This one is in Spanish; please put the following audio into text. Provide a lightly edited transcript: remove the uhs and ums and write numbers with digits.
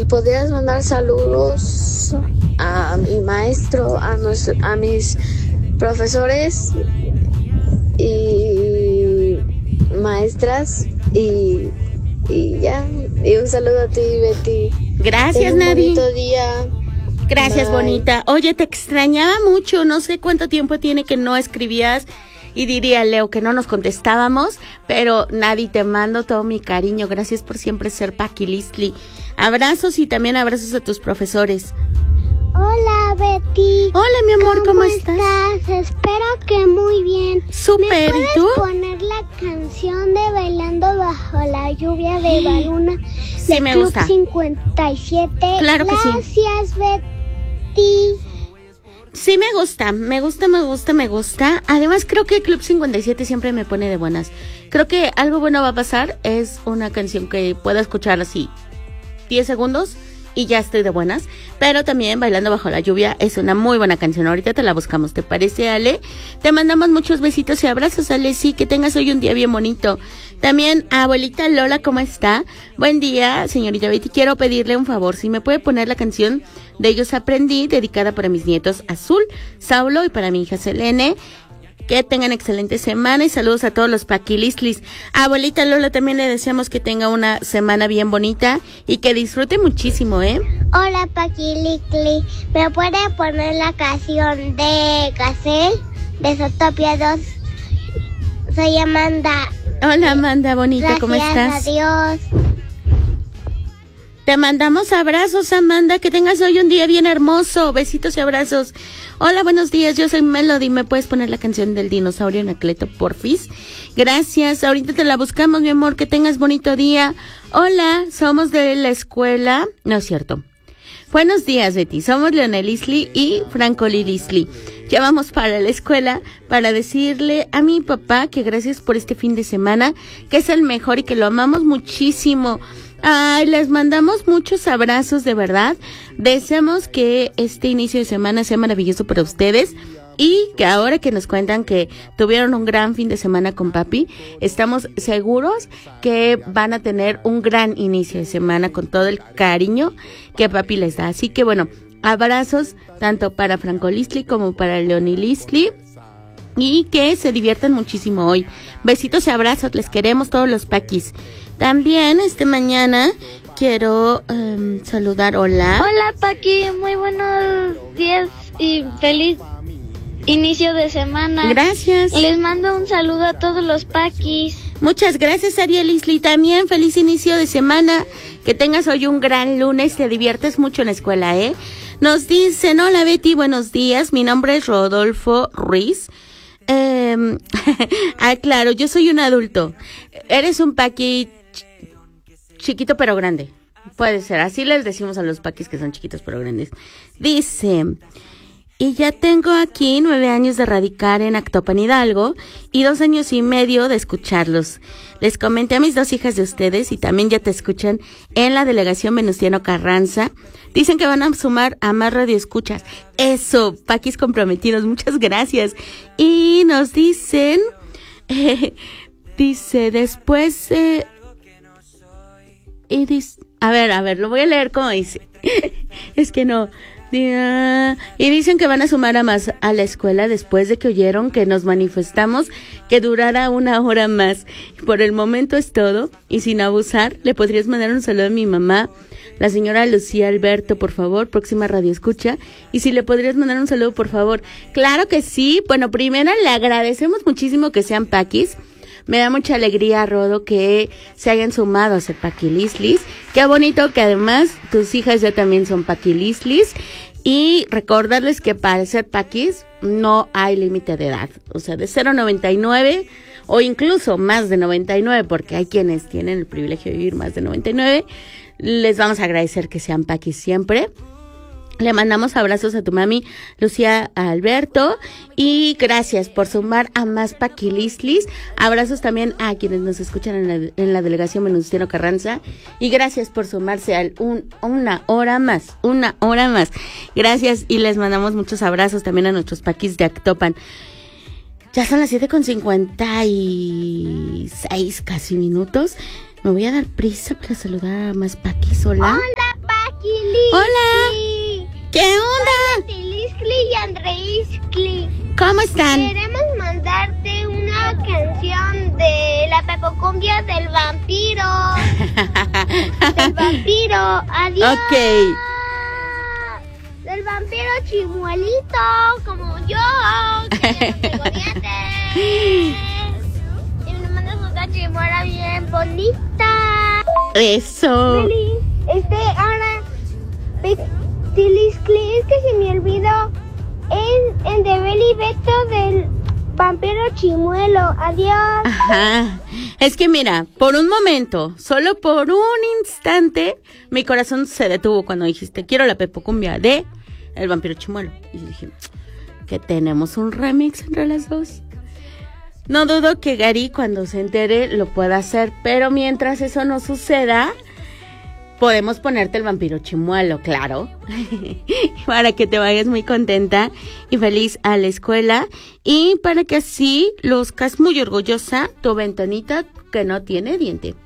podrías mandar saludos a mi maestro, a mis profesores y maestras y ya. Y un saludo a ti, Betty. Gracias, Nadi. Bonito día. Gracias, Bye. bonita. Oye, te extrañaba mucho. No sé cuánto tiempo tiene que no escribías. Y diría Leo que no nos contestábamos. Pero, Nadi, te mando todo mi cariño. Gracias por siempre ser Paquilistli. Abrazos y también abrazos a tus profesores. Hola, Betty. Hola, mi amor, ¿cómo estás? Espero que muy bien. Súper, ¿Me ¿y tú? puedes poner la canción de Bailando Bajo la Lluvia de Baluna? Sí, me Club gusta. 57. Claro que sí. Gracias, Betty. Sí, me gusta. Además, creo que Club 57 siempre me pone de buenas. Creo que algo bueno va a pasar. Es una canción que puedo escuchar así 10 segundos y ya estoy de buenas. Pero también Bailando Bajo la Lluvia es una muy buena canción. Ahorita te la buscamos, ¿te parece, Ale? Te mandamos muchos besitos y abrazos, Ale. Sí, que tengas hoy un día bien bonito. También, abuelita Lola, ¿cómo está? Buen día, señorita Betty. Quiero pedirle un favor. Si me puede poner la canción de Ellos Aprendí, dedicada para mis nietos Azul, Saulo y para mi hija Selene. Que tengan excelente semana y saludos a todos los paquilistlis. Abuelita Lola, también le deseamos que tenga una semana bien bonita y que disfrute muchísimo, ¿eh? Hola, Paquilicli. ¿Me puede poner la canción de Gacel de Zootopia 2? Soy Amanda. Hola, Amanda, bonita, ¿cómo estás? Gracias a Dios. Te mandamos abrazos, Amanda, que tengas hoy un día bien hermoso. Besitos y abrazos. Hola, buenos días, yo soy Melody. ¿Me puedes poner la canción del dinosaurio Anacleto, porfis? Gracias, ahorita te la buscamos, mi amor, que tengas bonito día. Hola, somos de la escuela. No es cierto. Buenos días, Betty. Somos Leonel Isli y Franco Lilisli. Ya vamos para la escuela para decirle a mi papá que gracias por este fin de semana, que es el mejor y que lo amamos muchísimo. Ay, les mandamos muchos abrazos, de verdad. Deseamos que este inicio de semana sea maravilloso para ustedes y que ahora que nos cuentan que tuvieron un gran fin de semana con papi, estamos seguros que van a tener un gran inicio de semana con todo el cariño que papi les da. Así que bueno, abrazos tanto para Franco Lisli como para Leonie Lisli. Y que se diviertan muchísimo hoy. Besitos y abrazos, les queremos todos los paquis. También mañana quiero saludar, hola. Hola, Paqui, muy buenos días y feliz inicio de semana. Gracias. Les mando un saludo a todos los paquis. Muchas gracias, Ariel Isli. También feliz inicio de semana. Que tengas hoy un gran lunes, te diviertes mucho en la escuela, ¿eh? Nos dicen, hola Betty, buenos días. Mi nombre es Rodolfo Ruiz. Claro, yo soy un adulto. Eres un paqui chiquito pero grande. Puede ser, así les decimos a los paquis que son chiquitos pero grandes. Dice, y ya tengo aquí 9 años de radicar en Actopan, Hidalgo, y 2 años y medio de escucharlos. Les comenté a mis 2 hijas de ustedes y también ya te escuchan en la delegación Venustiano Carranza. Dicen que van a sumar a más radioescuchas. Eso, paquis comprometidos, muchas gracias. Y nos dicen, dice, después, y dice, a ver, lo voy a leer como dice. Es que no. Y dicen que van a sumar a más a la escuela después de que oyeron que nos manifestamos que durara 1 hora más. Por el momento es todo, y sin abusar, le podrías mandar un saludo a mi mamá, la señora Lucía Alberto, por favor, próxima radio escucha, y si le podrías mandar un saludo, por favor. Claro que sí. Bueno, primero le agradecemos muchísimo que sean paquis. Me da mucha alegría, Rodo, que se hayan sumado a ser paquilislis. Qué bonito que además tus hijas ya también son paquilislis. Y recordarles que para ser paquis no hay límite de edad. O sea, de 0.99 o incluso más de 99, porque hay quienes tienen el privilegio de vivir más de 99. Les vamos a agradecer que sean paquis siempre. Le mandamos abrazos a tu mami, Lucía Alberto, y gracias por sumar a más paquilislis. Abrazos también a quienes nos escuchan en la delegación Venustiano Carranza, y gracias por sumarse al una hora más. Gracias, y les mandamos muchos abrazos también a nuestros paquis de Actopan. Ya son las 7:56 casi minutos. Me voy a dar prisa para saludar a más paquis. Hola. Hola, Paqui. Hola. ¿Qué onda? Tiliscli y Andreiscli. ¿Cómo están? Queremos mandarte una canción de la pepocumbia del vampiro. Del vampiro. Adiós. Ok. Del vampiro chimuelito, como yo, que no tengo dientes. Y me mandas una chimuela bien bonita. Eso. Feliz. Ahora, Tiliscli, es que se me olvidó. En de Beli Beto del vampiro chimuelo. Adiós. Ajá. Es que mira, por un momento, solo por un instante, mi corazón se detuvo cuando dijiste, quiero la pepocumbia de El vampiro chimuelo. Y dije, que tenemos un remix entre las dos. No dudo que Gary cuando se entere lo pueda hacer, pero mientras eso no suceda, podemos ponerte El vampiro chimuelo, claro, para que te vayas muy contenta y feliz a la escuela y para que así luzcas muy orgullosa tu ventanita que no tiene diente.